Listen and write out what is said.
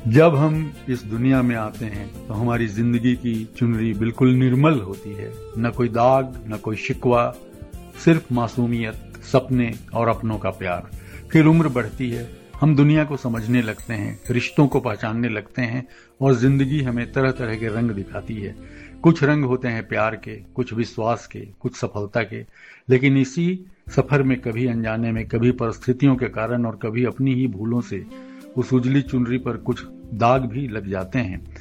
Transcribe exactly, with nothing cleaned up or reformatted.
जब हम इस दुनिया में आते हैं तो हमारी जिंदगी की चुनरी बिल्कुल निर्मल होती है। न कोई दाग, न कोई शिकवा, सिर्फ मासूमियत, सपने और अपनों का प्यार। फिर उम्र बढ़ती है, हम दुनिया को समझने लगते हैं, रिश्तों को पहचानने लगते हैं और जिंदगी हमें तरह तरह के रंग दिखाती है। कुछ रंग होते हैं प्यार के, कुछ विश्वास के, कुछ सफलता के, लेकिन इसी सफर में कभी अनजाने में, कभी परिस्थितियों के कारण और कभी अपनी ही भूलों से उस उजली चुनरी पर कुछ दाग भी लग जाते हैं।